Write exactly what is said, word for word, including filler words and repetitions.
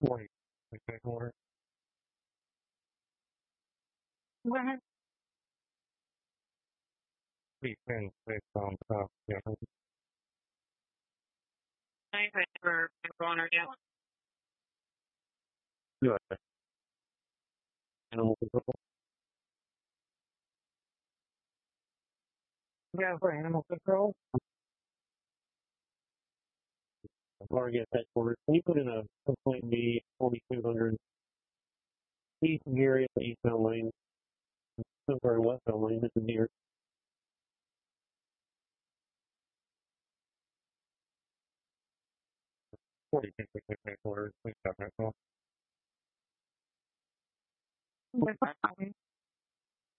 forty. Okay, order. Go ahead. Please send based on top. Yeah. Thanks for going or yeah. Good. Animal control. Yeah, for animal control. Target headquarters. Can you put in a complaint B forty-two hundred East Gary Eastbound Lane? I'm sorry, westbound lane. This is near. forty-two headquarters. Please stop that call. Okay.